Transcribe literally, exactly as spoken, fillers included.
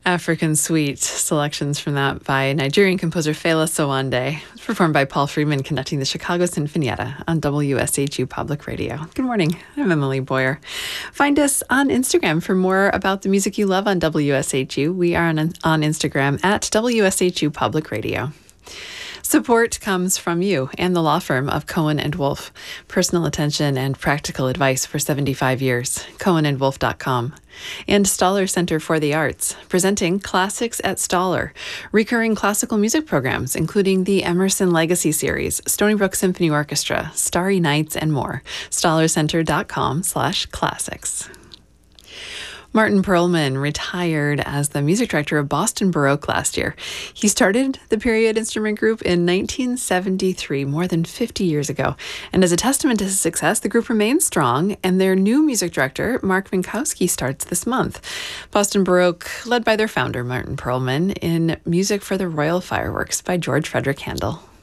African Suite, selections from that by Nigerian composer Fela Sowande. It's performed by Paul Freeman, conducting the Chicago Sinfonietta on W S H U Public Radio. Good morning. I'm Emily Boyer. Find us on Instagram for more about the music you love on W S H U. We are on, on Instagram at W S H U Public Radio. Support comes from you and the law firm of Cohen and Wolf. Personal attention and practical advice for seventy-five years. cohen and wolf dot com. And Stoller Center for the Arts, presenting Classics at Stoller, recurring classical music programs, including the Emerson Legacy Series, Stony Brook Symphony Orchestra, Starry Nights, and more. stoller center dot com slash classics. Martin Perlman retired as the music director of Boston Baroque last year. He started the Period Instrument Group in nineteen seventy-three, more than fifty years ago. And as a testament to his success, the group remains strong, and their new music director, Mark Minkowski, starts this month. Boston Baroque, led by their founder, Martin Perlman, in Music for the Royal Fireworks by George Frederick Handel.